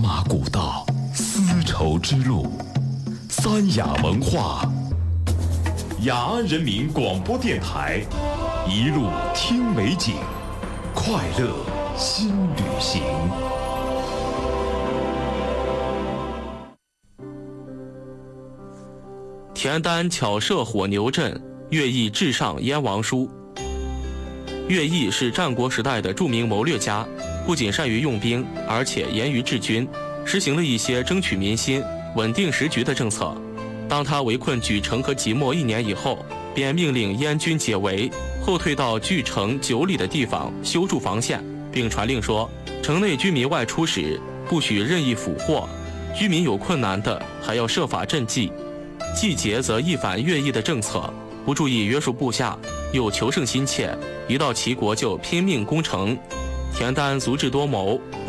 马古道，丝绸之路，三雅文化，雅安人民广播电台，一路听美景，快乐新旅行。 田单巧设火牛阵，乐毅至上燕王书。乐毅是战国时代的著名谋略家，不仅善于用兵，而且严于治军，实行了一些争取民心、稳定时局的政策。当他围困莒城和即墨1年以后，便命令燕军解围，后退到距城9里的地方修筑防线，并传令说，城内居民外出时不许任意俘获，居民有困难的还要设法赈济。季节则一反乐毅的政策，不注意约束部下，又求胜心切，一到齐国就拼命攻城。田单足智多谋，